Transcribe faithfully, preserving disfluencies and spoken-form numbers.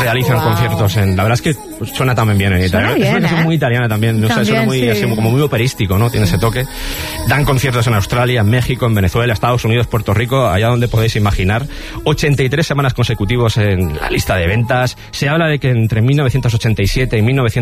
realizan wow. conciertos en... La verdad es que suena también bien en italiano. Bien, es una canción ¿eh? muy italiana también, no también sé, suena muy, sí. así, como muy operístico, ¿no? Tiene ese toque. Dan conciertos en Australia, en México, en Venezuela, Estados Unidos, Puerto Rico, allá donde podéis imaginar. ochenta y tres semanas consecutivos en la lista de ventas. Se habla de que entre mil novecientos ochenta y siete y mil novecientos